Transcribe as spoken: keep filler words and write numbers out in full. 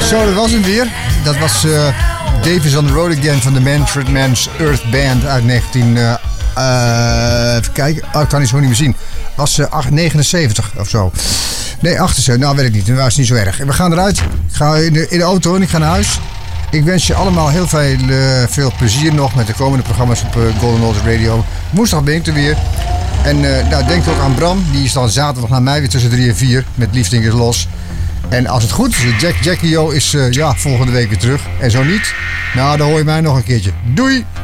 Zo, dat was hem weer. Dat was uh, Davis on the Road Again van de Manfred Mann's Earth Band uit negentien... Uh, uh, even kijken. Oh, ik kan het zo niet meer zien. Was uh, negenenzeventig of zo. Nee, achtenzeventig. Nou, weet ik niet. Dat was niet zo erg. We gaan eruit. Ik ga in de, in de auto en ik ga naar huis. Ik wens je allemaal heel veel, uh, veel plezier nog met de komende programma's op uh, Golden Oldies Radio. Woensdag ben ik er weer. En uh, nou, denk ook aan Bram. Die is dan zaterdag naar mij weer tussen drie en vier met Liefding is los. En als het goed is, Jack Jackie is uh, ja, volgende week weer terug. En zo niet, nou dan hoor je mij nog een keertje. Doei!